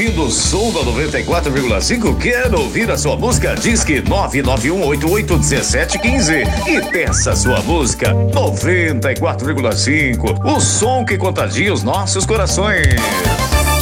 ouvindo o som da 94,5? Quer ouvir a sua música? Disque 991881715 e peça sua música. 94,5, o som que contagia os nossos corações.